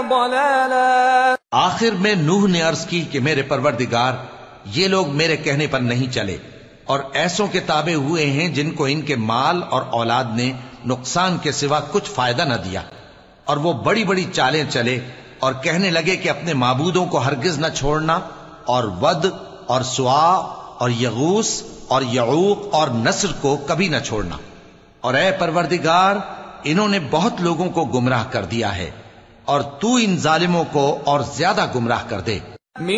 ضلالا। आखिर में नूह ने अर्ज की कि मेरे परवरदिगार, ये लोग मेरे कहने पर नहीं चले और ऐसों के ताबे हुए हैं जिनको इनके माल और औलाद ने नुकसान के सिवा कुछ फायदा न दिया, और वो बड़ी बड़ी चालें चले और कहने लगे कि अपने माबूदों को हरगिज न छोड़ना, और वद और सुआ और यगूस और यऊक और नस्र को कभी न छोड़ना। और ए परवरदिगार, इन्होंने बहुत लोगों को गुमराह कर दिया है और तू इन जालिमों को और ज्यादा गुमराह कर दे।